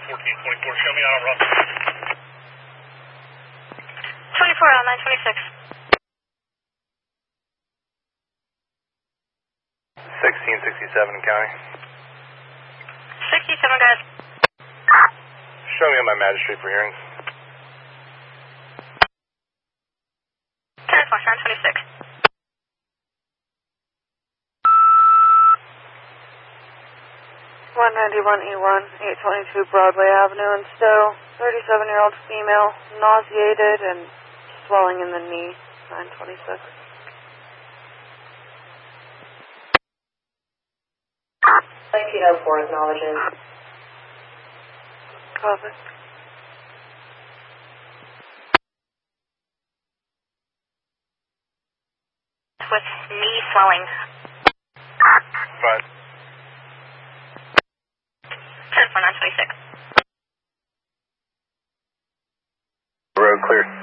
1424. Show me on rough. 24 on 926. 1667 County. 67, guys. Show me on my magistrate for hearings. 10 Fox 926. E1, 822 Broadway Avenue in Stowe. 37-year-old female, nauseated and swelling in the knee. 926. Acknowledges. Copy. With knee swelling. Fine. 10 for 926. Road clear.